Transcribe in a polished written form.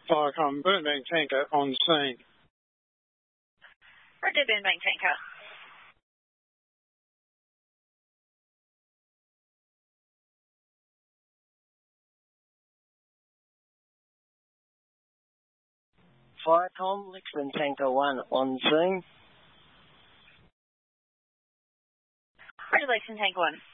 Firecom, Boomerang Tanker on scene. Roger, Boomerang Tanker. Firecom, Lexman Tanker 1 on scene. Roger, Lexman Tanker 1.